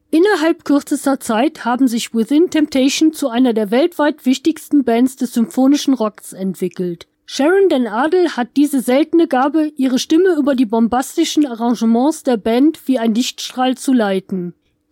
Innerhalb kürzester Zeit haben sich Within Temptation zu einer der weltweit wichtigsten Bands des symphonischen Rocks entwickelt. Sharon den Adel hat diese seltene Gabe, ihre Stimme über die bombastischen Arrangements der Band wie ein Lichtstrahl zu leiten.